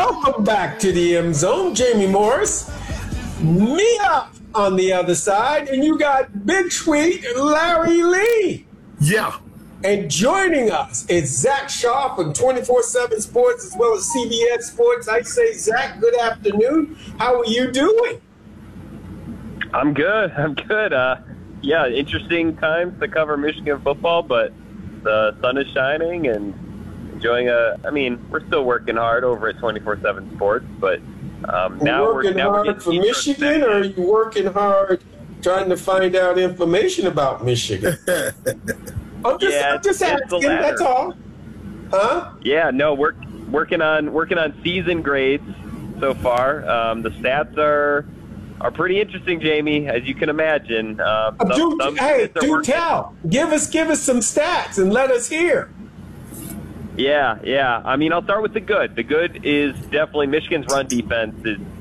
Welcome back to the M Zone. Jamie Morris, Mia on the other side, and you got Big Sweet Larry Lee. Yeah. And joining us is Zach Shaw from 24/7 Sports as well as CBS Sports. I say, Zach, good afternoon. How are you doing? I'm good. Yeah, interesting times to cover Michigan football, but the sun is shining and enjoying we're still working hard over at 24/7 Sports, but now we're working hard for Michigan, or are you working hard trying to find out information about Michigan? I'm just asking, that's all. Huh? Yeah, no, we're working on season grades so far. The stats are pretty interesting, Jamie, as you can imagine. Do tell. Give us some stats and let us hear. Yeah. I'll start with the good. The good is definitely Michigan's run defense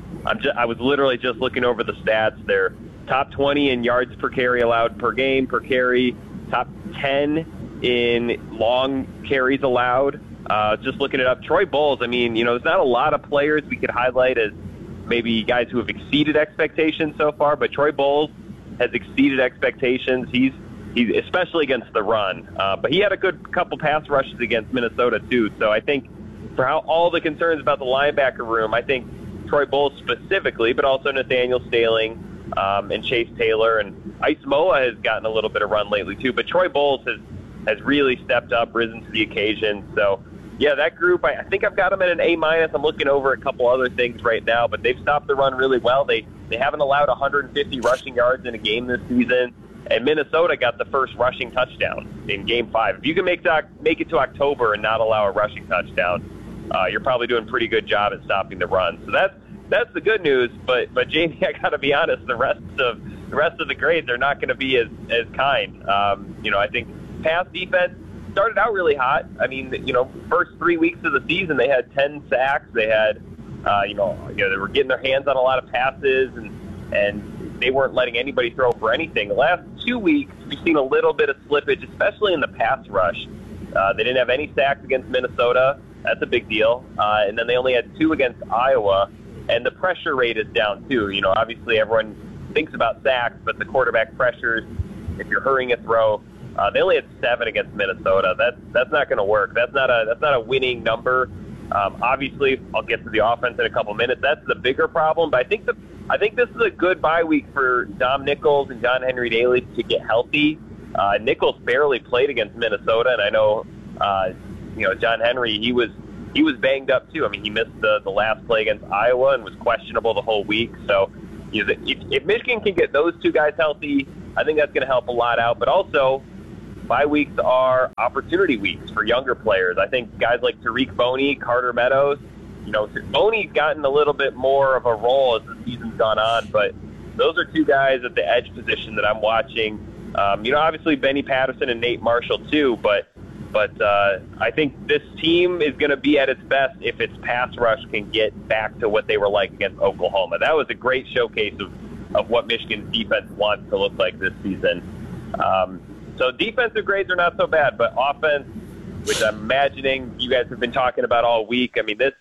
I was literally just looking over the stats. They're top 20 in yards per carry allowed per game per carry, top 10 in long carries allowed. Just looking it up, Troy Bowles, there's not a lot of players we could highlight as maybe guys who have exceeded expectations so far, but Troy Bowles has exceeded expectations. He's especially against the run, but he had a good couple pass rushes against Minnesota too. So I think for all the concerns about the linebacker room, I think Troy Bowles specifically, but also Nathaniel Staling and Chase Taylor and Ice Moa has gotten a little bit of run lately too. But Troy Bowles has really stepped up, risen to the occasion. So yeah, that group, I think I've got them at an A-. I'm looking over a couple other things right now, but they've stopped the run really well. They haven't allowed 150 rushing yards in a game this season. And Minnesota got the first rushing touchdown in Game 5. If you can make it to October and not allow a rushing touchdown, you're probably doing a pretty good job at stopping the run. So that's the good news. But Jamie, I got to be honest, the rest of the grades are not going to be as kind. I think pass defense started out really hot. First 3 weeks of the season they had 10 sacks. They had, they were getting their hands on a lot of passes and they weren't letting anybody throw for anything. The last 2 weeks, we've seen a little bit of slippage, especially in the pass rush. They didn't have any sacks against Minnesota. That's a big deal. And then they only had 2 against Iowa. And the pressure rate is down, too. Obviously everyone thinks about sacks, but the quarterback pressures, if you're hurrying a throw, they only had 7 against Minnesota. That's not going to work. That's not a winning number. Obviously, I'll get to the offense in a couple minutes. That's the bigger problem. But I think this is a good bye week for Dom Nichols and John Henry Daly to get healthy. Nichols barely played against Minnesota, and I know John Henry, he was banged up too. He missed the last play against Iowa and was questionable the whole week. So if Michigan can get those 2 guys healthy, I think that's going to help a lot out. But also, bye weeks are opportunity weeks for younger players. I think guys like Tariq Boney, Carter Meadows, Boney's gotten a little bit more of a role as the season's gone on, but those are 2 guys at the edge position that I'm watching. Obviously Benny Patterson and Nate Marshall too, but I think this team is going to be at its best if its pass rush can get back to what they were like against Oklahoma. That was a great showcase of what Michigan's defense wants to look like this season. So defensive grades are not so bad, but offense, which I'm imagining you guys have been talking about all week, this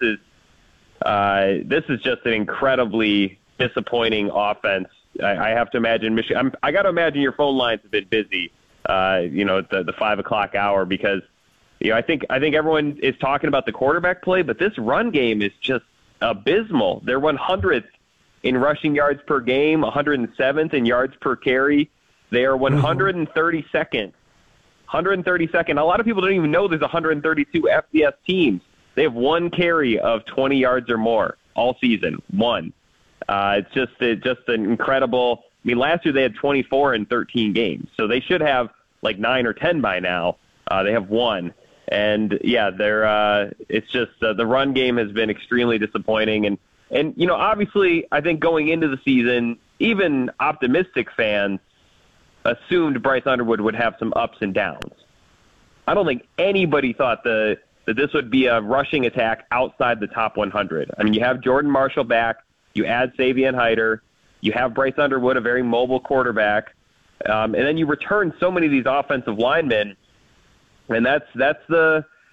is just an incredibly disappointing offense. I have to imagine Michigan. I got to imagine your phone lines have been busy, at the 5 o'clock hour because, I think everyone is talking about the quarterback play, but this run game is just abysmal. They're 100th in rushing yards per game, 107th in yards per carry. They are 132nd. 132nd. A lot of people don't even know there's 132 FBS teams. They have 1 carry of 20 yards or more all season. 1. It's just an incredible. Last year they had 24 in 13 games, so they should have like 9 or 10 by now. They have 1, and yeah, it's just the run game has been extremely disappointing. And obviously, I think going into the season, even optimistic fans assumed Bryce Underwood would have some ups and downs. I don't think anybody thought that this would be a rushing attack outside the top 100. You have Jordan Marshall back. You add Savion Hyder. You have Bryce Underwood, a very mobile quarterback. And then you return so many of these offensive linemen. And that's the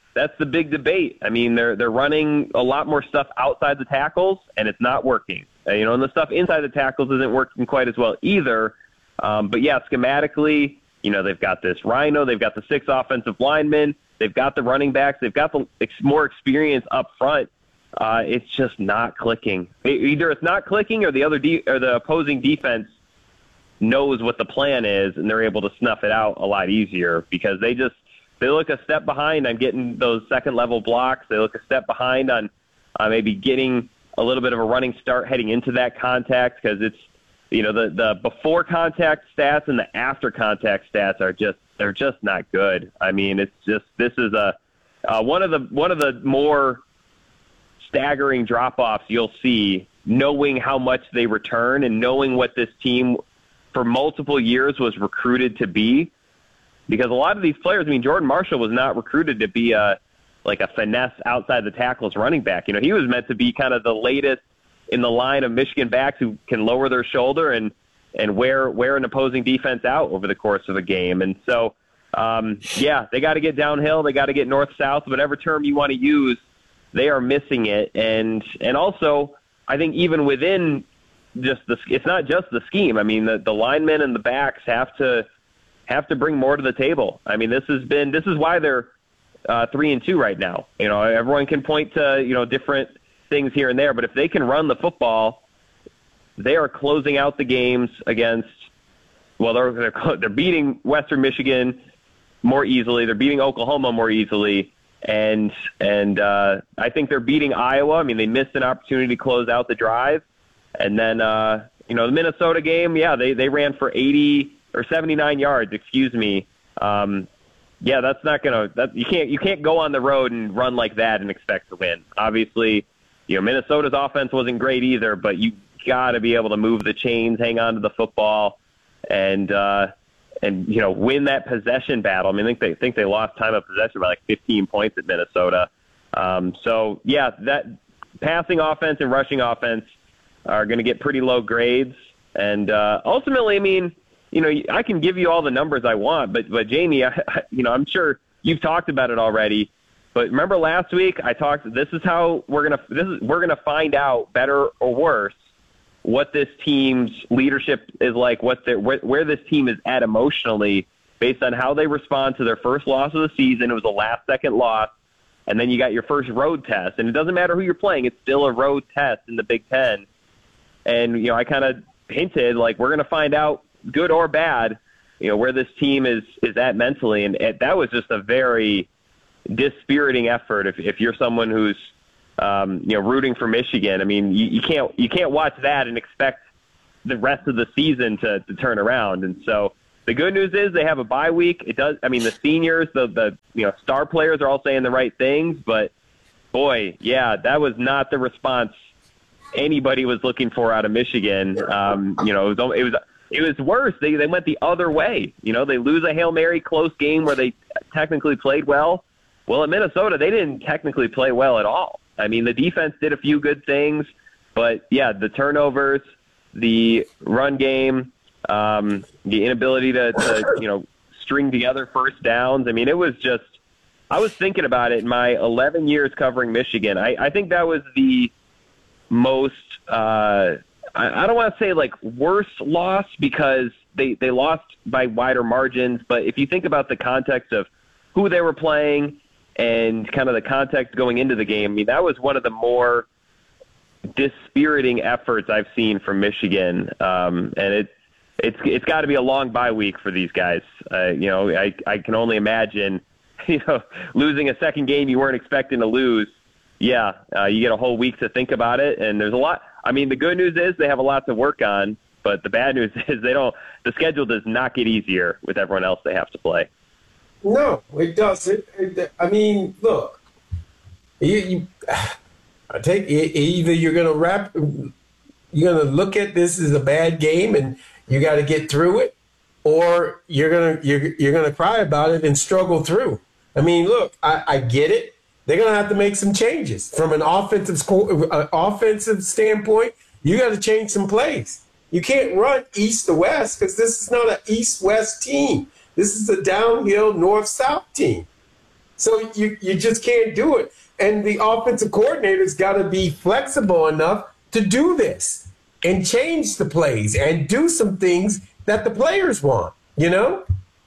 that's the big debate. I mean, they're running a lot more stuff outside the tackles, and it's not working. And the stuff inside the tackles isn't working quite as well either. But yeah, schematically, they've got this Rhino, they've got the 6 offensive linemen, they've got the running backs, they've got the more experience up front. It's just not clicking. Either it's not clicking, or the opposing defense knows what the plan is, and they're able to snuff it out a lot easier because they look a step behind on getting those second-level blocks. They look a step behind on maybe getting a little bit of a running start heading into that contact, because it's the before contact stats and the after contact stats they're just not good. I mean, this is one of the more staggering drop-offs you'll see, knowing how much they return and knowing what this team for multiple years was recruited to be. Because a lot of these players, Jordan Marshall was not recruited to be a finesse outside the tackles running back. He was meant to be kind of the latest in the line of Michigan backs who can lower their shoulder and wear an opposing defense out over the course of a game. And so, they got to get downhill. They got to get north-south, whatever term you want to use. They are missing it. And also, I think even within it's not just the scheme. I mean, the linemen and the backs have to bring more to the table. I mean, this is why they're 3-2 right now. Everyone can point to different things here and there, but if they can run the football, they are closing out the games against. Well, they're beating Western Michigan more easily. They're beating Oklahoma more easily, and I think they're beating Iowa. I mean, they missed an opportunity to close out the drive, and then the Minnesota game. Yeah, they ran for 80 or 79 yards. Excuse me. That's not gonna. You can't go on the road and run like that and expect to win. Obviously, Minnesota's offense wasn't great either, but you got to be able to move the chains, hang on to the football, and win that possession battle. I mean, I think they lost time of possession by like 15 points at Minnesota. That passing offense and rushing offense are going to get pretty low grades, and ultimately, I mean, I can give you all the numbers I want, but Jamie, I'm sure you've talked about it already. But remember last week I talked. This is how we're gonna find out, better or worse, what this team's leadership is like, where this team is at emotionally, based on how they respond to their first loss of the season. It was a last-second loss, and then you got your first road test, and it doesn't matter who you're playing; it's still a road test in the Big Ten. And I kind of hinted like we're going to find out, good or bad, where this team is at mentally, and that was just a very dispiriting effort. If you're someone who's rooting for Michigan, I mean, you can't watch that and expect the rest of the season to turn around. And so the good news is they have a bye week. It does. I mean, the seniors, the star players are all saying the right things, but boy, yeah, that was not the response anybody was looking for out of Michigan. It was worse. They went the other way. They lose a Hail Mary close game where they technically played well. Well, at Minnesota, they didn't technically play well at all. I mean, the defense did a few good things, but yeah, the turnovers, the run game, the inability to string together first downs. I mean, it was just, I was thinking about it in my 11 years covering Michigan. I think that was the most, I don't want to say like worst loss, because they lost by wider margins. But if you think about the context of who they were playing and kind of the context going into the game, I mean, that was one of the more dispiriting efforts I've seen from Michigan. And it's got to be a long bye week for these guys. I can only imagine, losing a second game you weren't expecting to lose. Yeah, you get a whole week to think about it, and there's a lot. I mean, the good news is they have a lot to work on, but the bad news is the schedule does not get easier with everyone else they have to play. No, it doesn't. I mean, look, I take either you're going to look at this as a bad game and you got to get through it, or you're gonna cry about it and struggle through. I mean, look, I get it. They're going to have to make some changes from an offensive standpoint. You got to change some plays. You can't run east to west, because this is not an east-west team. This is a downhill north-south team. So you just can't do it. And the offensive coordinator's got to be flexible enough to do this and change the plays and do some things that the players want, you know?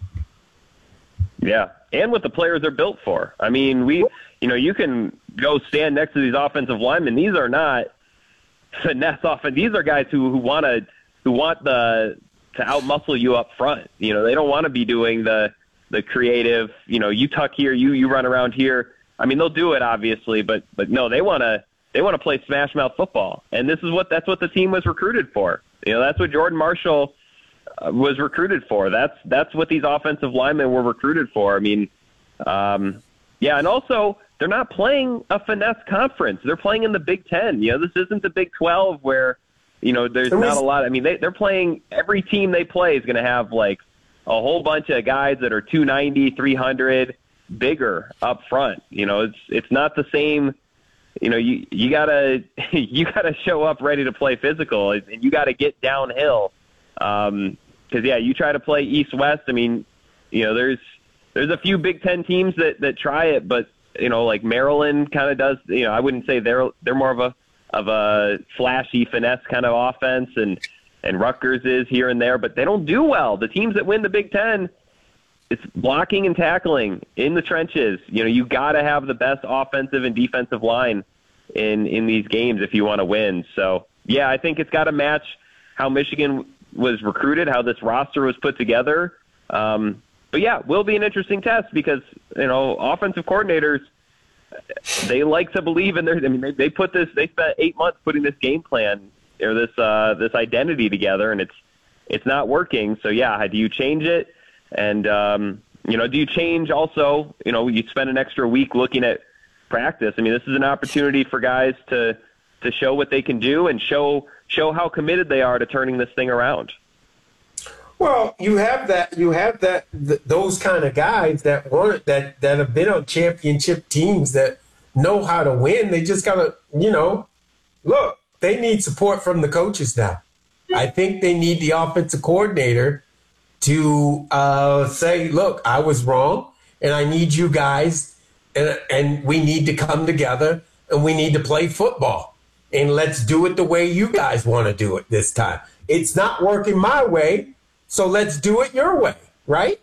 Yeah, and what the players are built for. I mean, you can go stand next to these offensive linemen. These are not finesse offense. These are guys who want to outmuscle you up front. You know, they don't want to be doing the creative, you tuck here, you run around here. I mean, they'll do it obviously, but no, they want to play smash mouth football. And that's what the team was recruited for. That's what Jordan Marshall was recruited for. That's what these offensive linemen were recruited for. I mean, and also they're not playing a finesse conference. They're playing in the Big Ten. This isn't the Big 12 where, there's not a lot. I mean, they're playing, every team they play is going to have like a whole bunch of guys that are 290, 300, bigger up front. It's not the same. You gotta show up ready to play physical, and you gotta get downhill. Because you try to play East-West. I mean, there's a few Big Ten teams that try it, but like Maryland kind of does. I wouldn't say they're more of a flashy finesse kind of offense, and Rutgers is here and there, but they don't do well. The teams that win the Big Ten, it's blocking and tackling in the trenches. You got to have the best offensive and defensive line in these games if you want to win. So, yeah, I think it's got to match how Michigan was recruited, how this roster was put together. But, yeah, will be an interesting test because, offensive coordinators, they like to believe in they spent 8 months putting this game plan or this identity together, and it's not working. So, yeah, do you change it? And, do you change also, you spend an extra week looking at practice. I mean, this is an opportunity for guys to show what they can do and show how committed they are to turning this thing around. Well, you have those kind of guys that have been on championship teams that know how to win. They just gotta, look, they need support from the coaches now. I think they need the offensive coordinator to say, look, I was wrong, and I need you guys, and we need to come together, and we need to play football, and let's do it the way you guys want to do it this time. It's not working my way, so let's do it your way, right?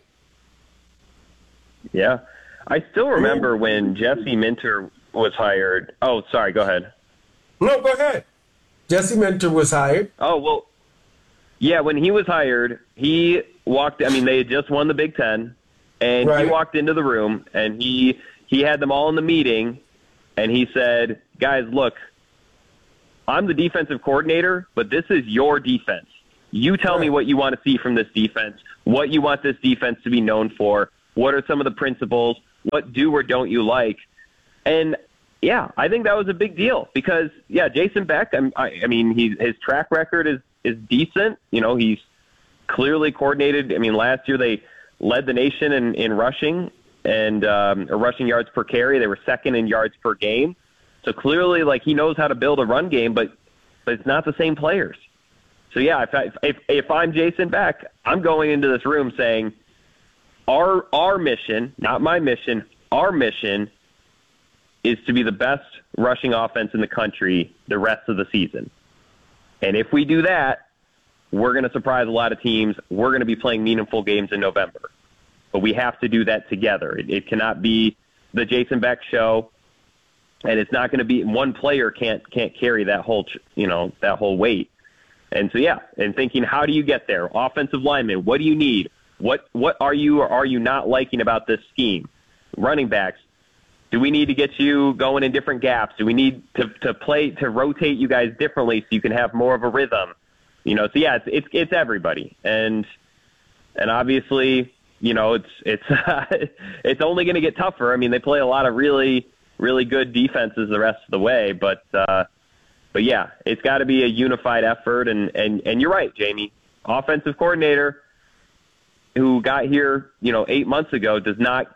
Yeah. I still remember when Jesse Minter was hired. Oh, sorry, go ahead. No, go ahead. Jesse Minter was hired. Oh, well, yeah, when he was hired, he walked, they had just won the Big Ten, and right. He walked into the room, and he had them all in the meeting, and he said, guys, look, I'm the defensive coordinator, but this is your defense. You tell me what you want to see from this defense, what you want this defense to be known for, what are some of the principles, what do or don't you like. And, yeah, I think that was a big deal because, yeah, Jason Beck, his track record is decent. He's clearly coordinated. Last year they led the nation in rushing and rushing yards per carry. They were second in yards per game. So clearly, he knows how to build a run game, but it's not the same players. So, yeah, if I'm Jason Beck, I'm going into this room saying our mission, not my mission, our mission is to be the best rushing offense in the country the rest of the season. And if we do that, we're going to surprise a lot of teams. We're going to be playing meaningful games in November. But we have to do that together. It cannot be the Jason Beck show, and it's not going to be one player can't carry that whole weight. And so, yeah, and thinking, how do you get there? Offensive linemen, what do you need? What are you or are you not liking about this scheme? Running backs, do we need to get you going in different gaps? Do we need to rotate you guys differently so you can have more of a rhythm? So yeah, it's everybody, and obviously, it's it's only going to get tougher. They play a lot of really, really good defenses the rest of the way, but yeah, it's got to be a unified effort, and you're right, Jamie. Offensive coordinator who got here, 8 months ago does not.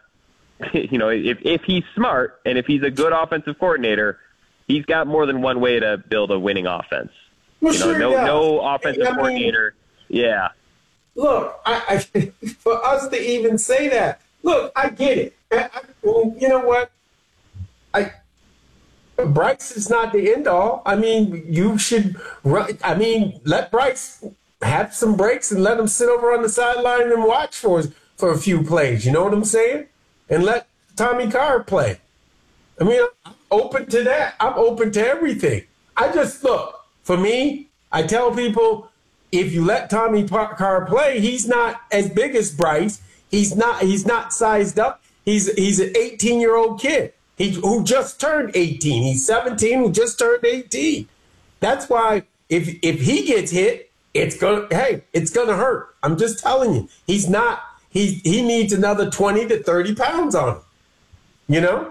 If he's smart and if he's a good offensive coordinator, he's got more than one way to build a winning offense. Well, no offensive coordinator. Yeah. Look, I for us to even say that, look, I get it. Well, you know what? I Bryce is not the end all. I mean, you should run. I mean, let Bryce have some breaks and let him sit over on the sideline and watch for a few plays. You know what I'm saying? And let Tommy Carr play. I mean, I'm open to that. I'm open to everything. I just look for me. I tell people if you let Tommy Carr play, he's not as big as Bryce. He's not sized up. He's an 18-year-old kid. Who just turned 18. He's 17 who just turned 18. That's why if he gets hit, it's gonna hurt. I'm just telling you. He needs another 20 to 30 pounds on him. You know?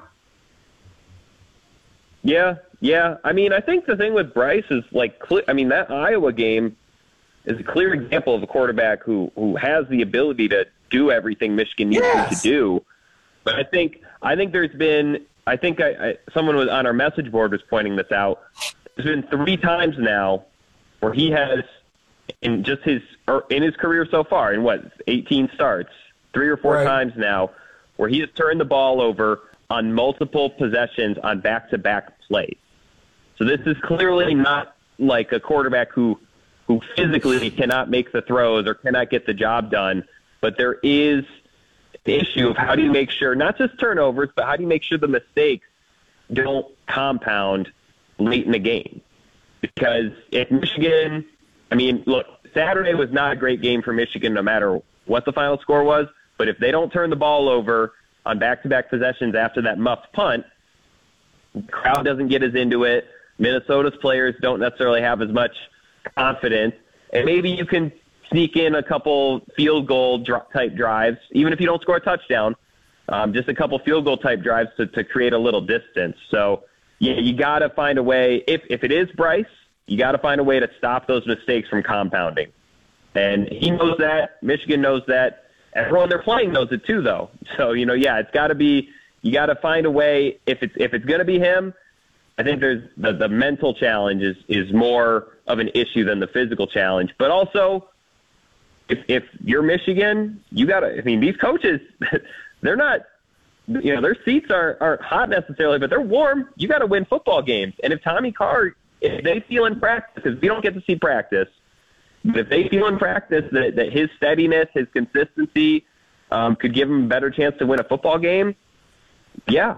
Yeah. I mean, I think the thing with Bryce is that Iowa game is a clear example of a quarterback who has the ability to do everything Michigan needs him to do. But I think there's been someone was on our message board was pointing this out. There's been 3 times now where he has in his career so far in 18 starts, 3 or 4 times now where he has turned the ball over on multiple possessions on back-to-back plays. So this is clearly not like a quarterback who physically cannot make the throws or cannot get the job done, but there is the issue of how do you make sure, not just turnovers, but how do you make sure the mistakes don't compound late in the game? Because if Michigan, look, Saturday was not a great game for Michigan no matter what the final score was, but if they don't turn the ball over on back-to-back possessions after that muffed punt, the crowd doesn't get as into it, Minnesota's players don't necessarily have as much confidence, and maybe you can sneak in a couple field goal type drives, even if you don't score a touchdown, just a couple field goal type drives to create a little distance. So, yeah, you got to find a way. If it is Bryce, you got to find a way to stop those mistakes from compounding. And he knows that. Michigan knows that. Everyone they're playing knows it too, though. So, it's got to be. You got to find a way. If it's going to be him, I think there's the mental challenge is more of an issue than the physical challenge. But also, if you're Michigan, you got to, these coaches, they're not, their seats aren't hot necessarily, but they're warm. You got to win football games. And if Tommy Carr, if they feel in practice, because we don't get to see practice, but if they feel in practice that his steadiness, his consistency could give him a better chance to win a football game, yeah.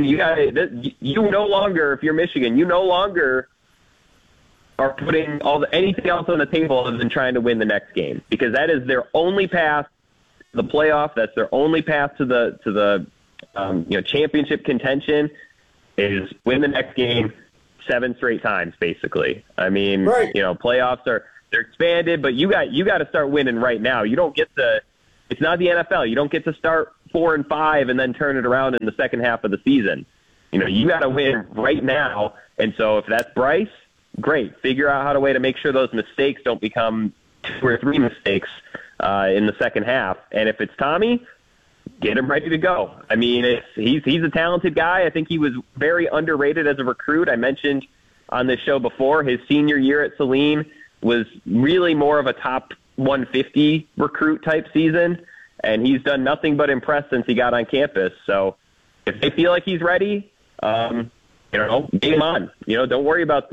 You no longer, if you're Michigan, you no longer are putting anything else on the table other than trying to win the next game, because that is their only path to the playoff. That's their only path to the championship contention is win the next game 7 straight times, basically. Playoffs they're expanded, but you got to start winning right now. You don't get to. It's not the NFL. You don't get to start 4-5 and then turn it around in the second half of the season. You got to win right now. And so if that's Bryce, great. Figure out how to make sure those mistakes don't become 2 or 3 mistakes in the second half. And if it's Tommy, get him ready to go. He's a talented guy. I think he was very underrated as a recruit. I mentioned on this show before, his senior year at Saline was really more of a top 150 recruit type season, and he's done nothing but impress since he got on campus. So if they feel like he's ready, game on. Don't worry about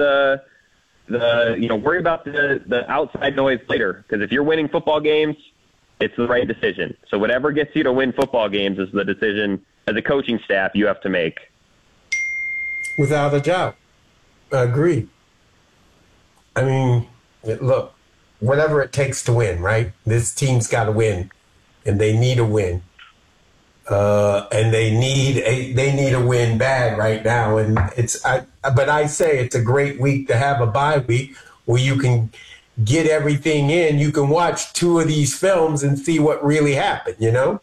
worry about the outside noise later, because if you're winning football games, it's the right decision. So whatever gets you to win football games is the decision as a coaching staff you have to make. Without a doubt. I agree. Look, whatever it takes to win, right? This team's got to win, and they need a win. And they need a win bad right now. And but I say it's a great week to have a bye week where you can get everything in. You can watch 2 of these films and see what really happened,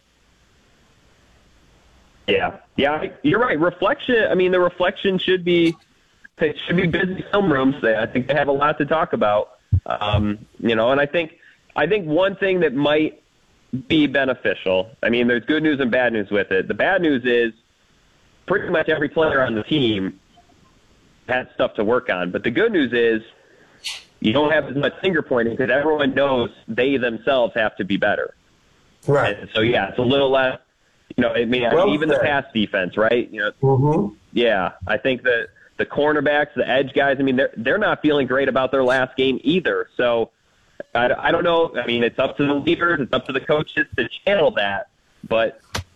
Yeah, you're right. Reflection. The reflection should be busy film rooms. I think they have a lot to talk about. And I think one thing that might be beneficial. There's good news and bad news with it. The bad news is pretty much every player on the team has stuff to work on. But the good news is you don't have as much finger pointing because everyone knows they themselves have to be better. Right. And so, it's a little less, even the pass defense, right? Yeah, I think that the cornerbacks, the edge guys, they're not feeling great about their last game either. So I don't know. It's up to the leaders, it's up to the coaches to channel that. But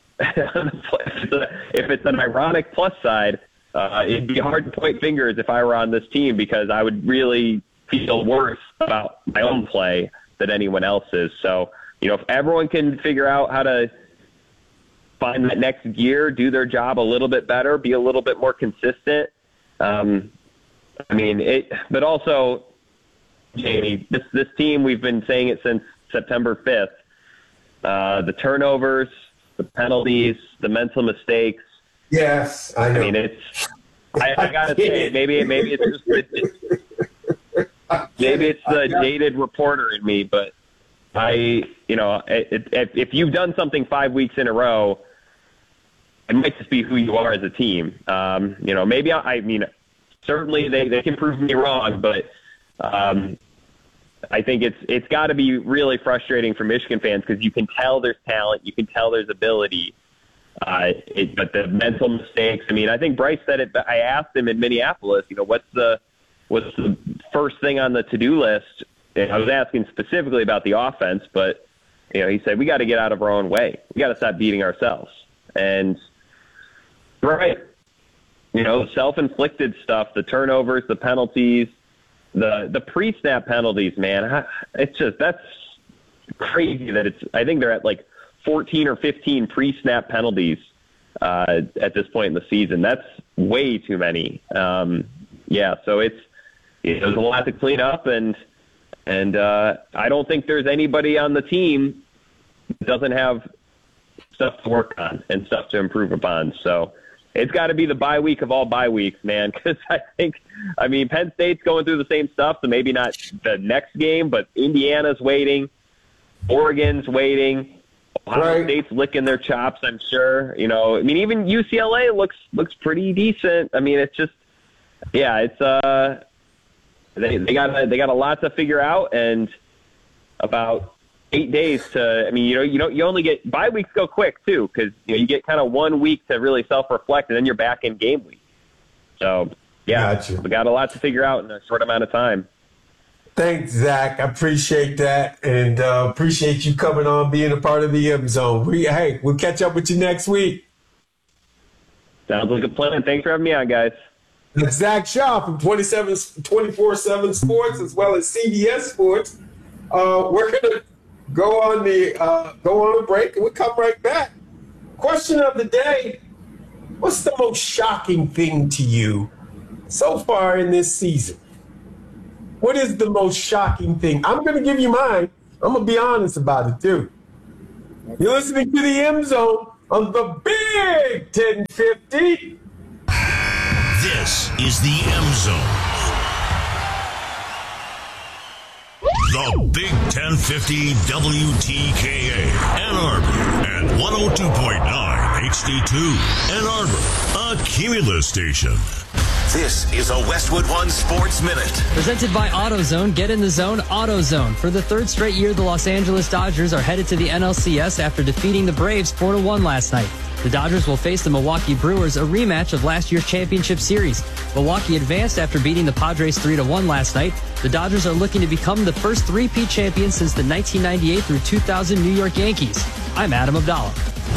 if it's an ironic plus side, it'd be hard to point fingers if I were on this team, because I would really feel worse about my own play than anyone else's. So, if everyone can figure out how to find that next gear, do their job a little bit better, be a little bit more consistent. But also, Jamie, this team, we've been saying it since September 5th, the turnovers, the penalties, the mental mistakes. Yes, I know. I gotta say, maybe it's just maybe it's the jaded reporter in me, but if you've done something 5 weeks in a row, it might just be who you are as a team. Certainly they can prove me wrong, but I think it's got to be really frustrating for Michigan fans, because you can tell there's talent, you can tell there's ability, but the mental mistakes. I think Bryce said it. I asked him in Minneapolis, what's the first thing on the to-do list? And I was asking specifically about the offense, but he said we got to get out of our own way. We got to stop beating ourselves. And right, the self-inflicted stuff, the turnovers, the penalties, the pre-snap penalties, man. That's crazy that I think they're at like 14 or 15 pre-snap penalties at this point in the season. That's way too many. So there's a lot to clean up, and I don't think there's anybody on the team that doesn't have stuff to work on and stuff to improve upon. So it's got to be the bye week of all bye weeks, man, because I think, Penn State's going through the same stuff, so maybe not the next game, but Indiana's waiting, Oregon's waiting, Ohio State's licking their chops, I'm sure. Even UCLA looks pretty decent. It's just, it's they got a lot to figure out, and about 8 days to. You only get bye weeks go quick too, because you get kind of 1 week to really self-reflect, and then you're back in game week. So Gotcha. We got a lot to figure out in a short amount of time. Thanks, Zach. I appreciate that, and appreciate you coming on, being a part of the M Zone. We'll catch up with you next week. Sounds like a plan. Thanks for having me on, guys. That's Zach Shaw from 24/7 Sports, as well as CBS Sports. We're gonna go on a break, and we'll come right back. Question of the day: what's the most shocking thing to you so far in this season? What is the most shocking thing? I'm going to give you mine. I'm going to be honest about it, too. You're listening to the M Zone on the Big 1050. This is the M Zone. The Big 1050 WTKA, Ann Arbor, and 102.9 HD2, Ann Arbor, a Cumulus station. This is a Westwood One Sports Minute. Presented by AutoZone. Get in the zone, AutoZone. For the third straight year, the Los Angeles Dodgers are headed to the NLCS after defeating the Braves 4-1 last night. The Dodgers will face the Milwaukee Brewers, a rematch of last year's championship series. Milwaukee advanced after beating the Padres 3-1 last night. The Dodgers are looking to become the first three-peat champion since the 1998 through 2000 New York Yankees. I'm Adam Abdallah.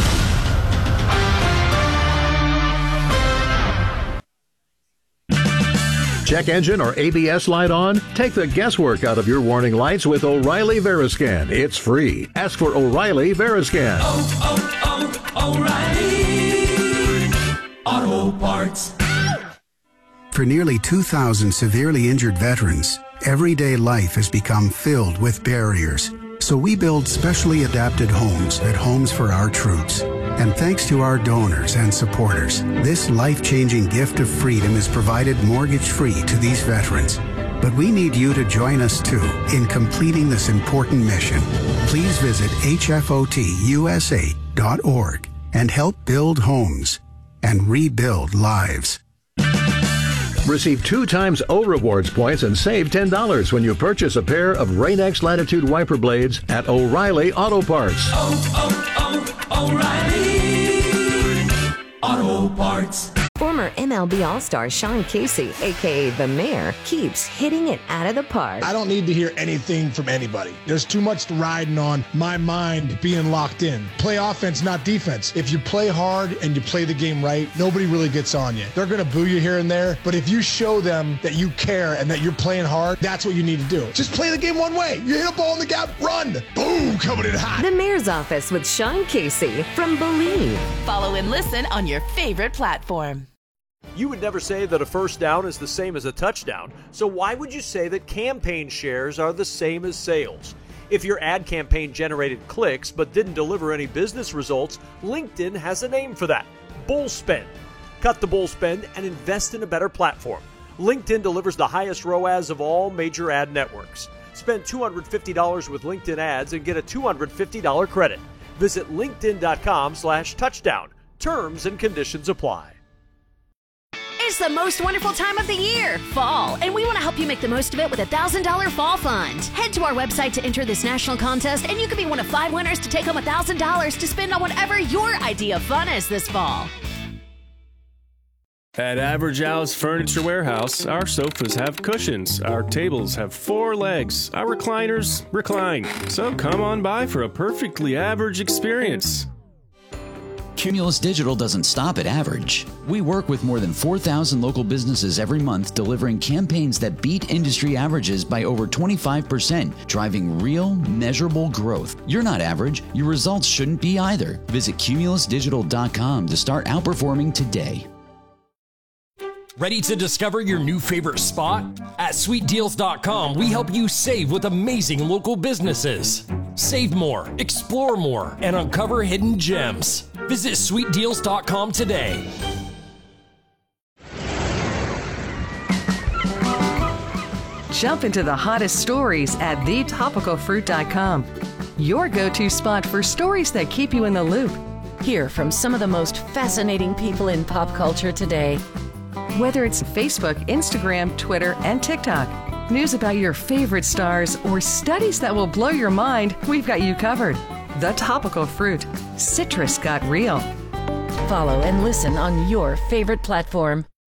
Check engine or ABS light on? Take the guesswork out of your warning lights with O'Reilly Veriscan. It's free. Ask for O'Reilly Veriscan. O'Reilly Auto Parts. For nearly 2,000 severely injured veterans, everyday life has become filled with barriers. So we build specially adapted homes at Homes for Our Troops. And thanks to our donors and supporters, this life-changing gift of freedom is provided mortgage-free to these veterans. But we need you to join us, too, in completing this important mission. Please visit hfotusa.org and help build homes and rebuild lives. Receive 2 times O Rewards points and save $10 when you purchase a pair of Rain-X Latitude wiper blades at O'Reilly Auto Parts. O'Reilly Auto Parts. Former MLB All-Star Sean Casey, a.k.a. The Mayor, keeps hitting it out of the park. I don't need to hear anything from anybody. There's too much riding on my mind being locked in. Play offense, not defense. If you play hard and you play the game right, nobody really gets on you. They're going to boo you here and there, but if you show them that you care and that you're playing hard, that's what you need to do. Just play the game one way. You hit a ball in the gap, run. Boom, coming in hot. The Mayor's Office with Sean Casey from Believe. Follow and listen on your favorite platform. You would never say that a first down is the same as a touchdown, so why would you say that campaign shares are the same as sales? If your ad campaign generated clicks but didn't deliver any business results, LinkedIn has a name for that: bull spend. Cut the bull spend and invest in a better platform. LinkedIn delivers the highest ROAS of all major ad networks. Spend $250 with LinkedIn ads and get a $250 credit. Visit linkedin.com/touchdown. Terms and conditions apply. It's the most wonderful time of the year, fall, and we want to help you make the most of it with a $1,000 fall fund. Head to our website to enter this national contest, and you could be one of 5 winners to take home $1,000 to spend on whatever your idea of fun is this fall. At Average Al's Furniture Warehouse, our sofas have cushions, our tables have 4 legs, our recliners recline. So come on by for a perfectly average experience. Cumulus Digital doesn't stop at average. We work with more than 4,000 local businesses every month, delivering campaigns that beat industry averages by over 25%, driving real, measurable growth. You're not average. Your results shouldn't be either. Visit cumulusdigital.com to start outperforming today. Ready to discover your new favorite spot? At sweetdeals.com, we help you save with amazing local businesses. Save more, explore more, and uncover hidden gems. Visit sweetdeals.com today. Jump into the hottest stories at thetopicalfruit.com. Your go-to spot for stories that keep you in the loop. Hear from some of the most fascinating people in pop culture today. Whether it's Facebook, Instagram, Twitter, and TikTok, news about your favorite stars, or studies that will blow your mind, we've got you covered. The Topical Fruit. Citrus got real. Follow and listen on your favorite platform.